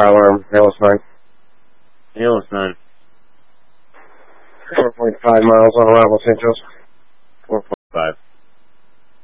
fire alarm, ALS 9. ALS 9. 4.5 miles on arrival, St. Joseph. 4.5.